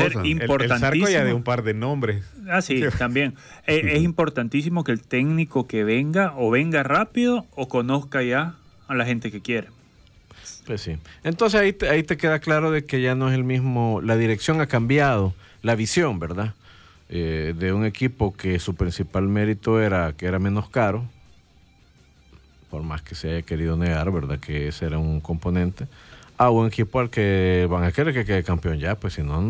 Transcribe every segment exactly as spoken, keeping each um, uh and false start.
ser importantísimo. El, el Zarco ya de un par de nombres. Ah, sí, también. es, es importantísimo que el técnico que venga o venga rápido o conozca ya a la gente que quiere. Pues sí. Entonces ahí te, ahí te queda claro de que ya no es el mismo, la dirección ha cambiado, la visión, ¿verdad? Eh, de un equipo que su principal mérito era que era menos caro, por más que se haya querido negar, ¿verdad? Que ese era un componente, a un equipo al que van a querer que quede campeón ya, pues si no,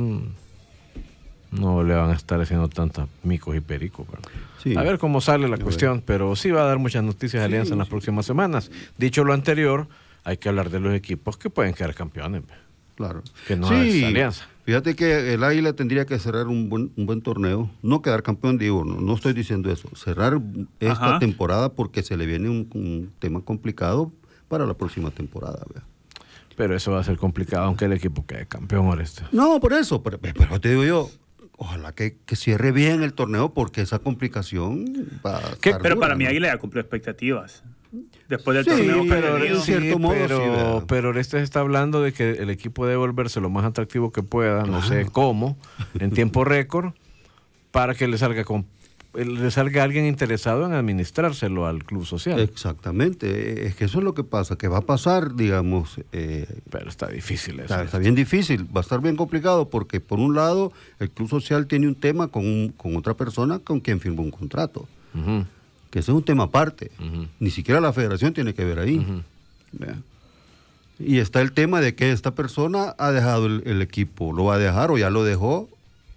no le van a estar haciendo tantos micos y pericos, ¿verdad? Sí. A ver cómo sale la sí, cuestión, bueno. Pero sí va a dar muchas noticias de Alianza sí, en las sí. próximas semanas. Dicho lo anterior, hay que hablar de los equipos que pueden quedar campeones. Claro. Que no sí, es Alianza. Fíjate que el Águila tendría que cerrar un buen, un buen torneo, no quedar campeón, digo, no, no estoy diciendo eso, cerrar esta Ajá. temporada porque se le viene un, un tema complicado para la próxima temporada. ¿Verdad? Pero eso va a ser complicado aunque el equipo quede campeón, Oreste. No, por eso, pero, pero te digo yo, ojalá que, que cierre bien el torneo porque esa complicación va a estar Pero dura, para ¿no? mí Águila ya cumplió expectativas. Después del sí, torneo pero en cierto sí, modo, pero, sí, pero este se está hablando de que el equipo debe volverse lo más atractivo que pueda, claro. no sé cómo, en tiempo récord, para que le salga con, le salga alguien interesado en administrárselo al club social. Exactamente, es que eso es lo que pasa, que va a pasar, digamos. Eh, pero está difícil eso. Está, está bien difícil, va a estar bien complicado, porque por un lado, el club social tiene un tema con, un, con otra persona con quien firmó un contrato. Uh-huh. Que ese es un tema aparte, uh-huh. ni siquiera la federación tiene que ver ahí. Uh-huh. Y está el tema de que esta persona ha dejado el, el equipo, lo va a dejar o ya lo dejó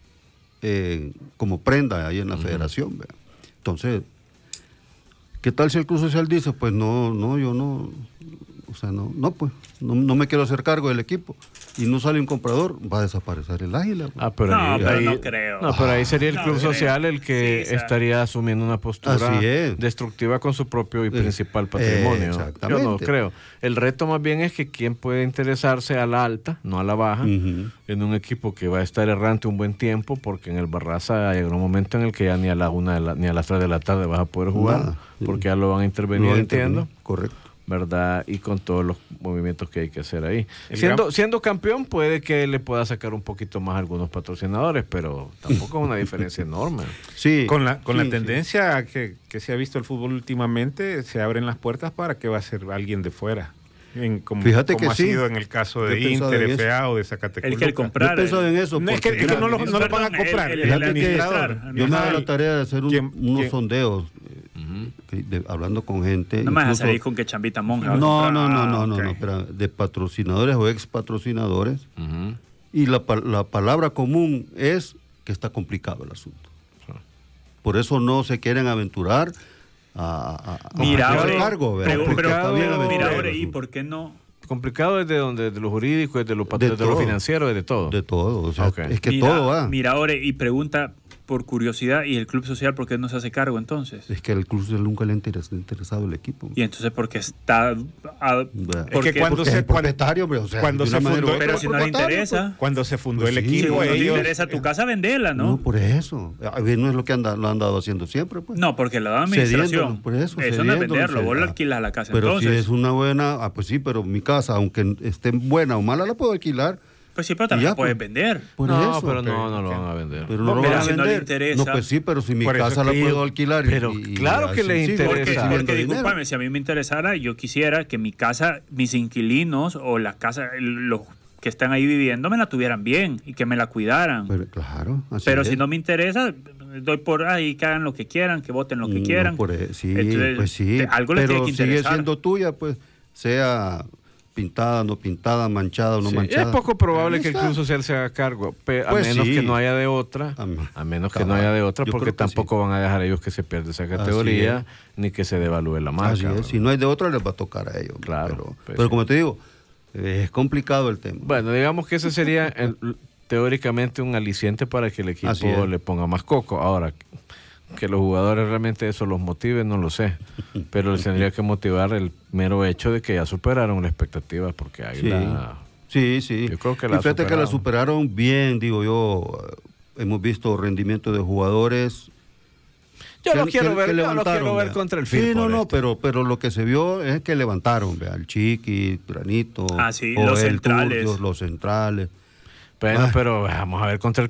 eh, como prenda ahí en la uh-huh. federación. ¿Ve? Entonces, ¿qué tal si el Club Social dice, pues no, no, yo no, o sea, no, no pues, no, no me quiero hacer cargo del equipo? Y no sale un comprador, va a desaparecer el Águila. Ah, pero no, ahí, pero ahí, no creo. No, pero ahí sería el no Club creo. Social el que sí, estaría asumiendo una postura destructiva con su propio y eh, principal patrimonio. Eh, Yo no creo. El reto más bien es que quién puede interesarse a la alta, no a la baja, uh-huh. en un equipo que va a estar errante un buen tiempo, porque en el Barraza hay un momento en el que ya ni a la una de la, ni a las tres de la tarde vas a poder jugar, Nada. porque ya lo van a intervenir, entiendo. Correcto. ¿Verdad? Y con todos los movimientos que hay que hacer ahí. Siendo, siendo campeón puede que le pueda sacar un poquito más a algunos patrocinadores, pero tampoco es una diferencia enorme. Sí, con la, con sí, la tendencia sí. que, que se ha visto el fútbol últimamente, se abren las puertas para que va a ser alguien de fuera. En, como Fíjate como que ha sí. sido en el caso de Inter, F A o de Zacatecas. El que comprar. Yo he pensado en eso. No, es que, es que no, lo, no lo van a comprar. El, el, el, el administrador. administrador. Yo me hago la tarea de hacer un, ¿Quién, unos quién? sondeos, uh-huh. de, hablando con gente. No me vas a salir con que Chambita Monja. No, no, no, no, no, okay. no, pero de patrocinadores o ex patrocinadores. Uh-huh. Y la, la palabra común es que está complicado el asunto. Uh-huh. Por eso no se quieren aventurar a, a, a mira, ahora, cargo. Pero, pero, pero, pero mira, ahora, ¿y por qué no? Complicado desde donde, de lo jurídico, desde lo, de desde lo financiero, desde todo. De todo, o sea, okay. es que mira, todo va. Mira, ahora, y pregunta por curiosidad, ¿y el Club Social por qué no se hace cargo entonces? Es que el Club Social nunca le ha interes, interesado el equipo. Y entonces, ¿por qué está...? A, es que cuando se... propietario, o sea, cuando se fundó... Pero si no le interesa... Pues, cuando se fundó pues el sí, equipo... Si no ellos, te interesa tu casa, vendela, ¿no? No, por eso. No es lo que anda, lo han dado haciendo siempre, pues. No, porque la administración... Por eso, eso no es venderlo, vos lo alquilas a la casa. Pero entonces. si es una buena... Ah, pues sí, pero mi casa, aunque esté buena o mala, la puedo alquilar. Pues sí, pero también ya, puedes pues, vender. Por no, eso, pero no, no lo van a vender. Pero no, no lo van a si vender. No le interesa. No, pues sí, pero si mi casa la puedo alquilar. Pero y, claro y que les interesa. Porque, porque discúlpame, si a mí me interesara, yo quisiera que mi casa, mis inquilinos o la casa, los que están ahí viviendo, me la tuvieran bien y que me la cuidaran. Pero, claro. Así pero es. si no me interesa, doy por ahí, que hagan lo que quieran, que voten lo que no, quieran. Por, sí, Entonces, pues sí. Algo les pero tiene que interesar. sigue siendo tuya, pues, sea... pintada, no pintada, manchada o no sí, manchada. Es poco probable que el Club Social se haga cargo, a pues menos sí. que no haya de otra, a, a menos Cabal. que no haya de otra, Yo porque tampoco sí. van a dejar a ellos que se pierda esa categoría, ni que se devalúe la marca. Así es. Si no hay de otra, les va a tocar a ellos. Claro. Pero, pues pero sí. como te digo, es complicado el tema. Bueno, digamos que ese sería el, teóricamente un aliciente para que el equipo le ponga más coco. Ahora, que los jugadores realmente eso los motive, no lo sé, pero les tendría que motivar el mero hecho de que ya superaron la expectativa, porque ahí sí. la... Sí, sí. Yo creo que y la fíjate que la superaron bien, digo yo. Hemos visto rendimiento de jugadores. Yo lo quiero ver, yo lo quiero ver contra el Firpo. Sí, no, no, este. pero, pero lo que se vio es que levantaron, vea, el Chiqui, Granito, ah, sí, Joel, los centrales. Turcios, los centrales. Bueno, ah. pero vamos a ver contra el